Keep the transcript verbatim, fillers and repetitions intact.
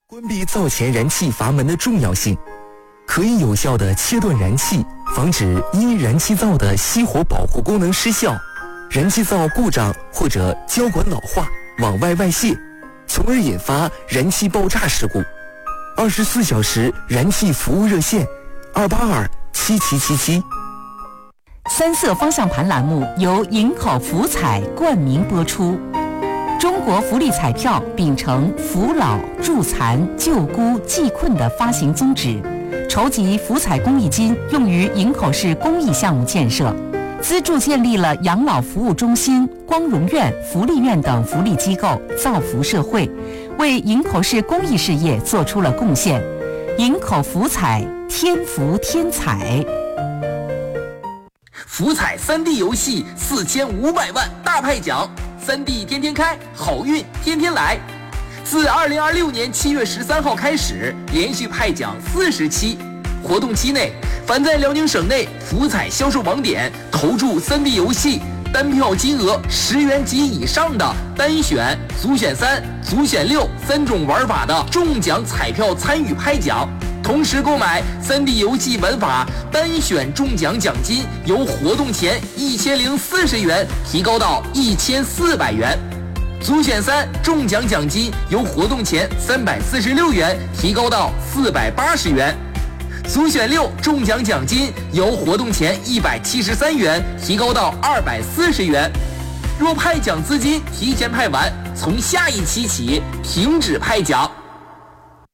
关闭灶前燃气阀门的重要性，可以有效地切断燃气，防止因燃气灶的熄火保护功能失效、燃气灶故障或者胶管老化往外外泄，从而引发燃气爆炸事故。二十四小时燃气服务热线：二八二七七七七。 三色方向盘栏目由营口福彩冠名播出。中国福利彩票秉承扶老、助残、救孤、济困的发行宗旨，筹集福彩公益金用于营口市公益项目建设，资助建立了养老服务中心、光荣院、福利院等福利机构，造福社会，为营口市公益事业做出了贡献。营口福彩，天福天彩。 福彩 三 D 游戏四千五百万大派奖，三 D 天天开，好运天天来。自二零二六年七月十三号开始，连续派奖四十期。活动期内，凡在辽宁省内福彩销售网点投注 三 D 游戏，单票金额十元及以上的单选、组选三、组选六三种玩法的中奖彩票参与拍奖。同时购买 三 D 游戏玩法单选中奖奖金由活动前一千零四十元提高到一千四百元，组选三中奖奖金由活动前三百四十六元提高到四百八十元，组选六中奖奖金由活动前一百七十三元提高到二百四十元。若派奖资金提前派完，从下一期起停止派奖。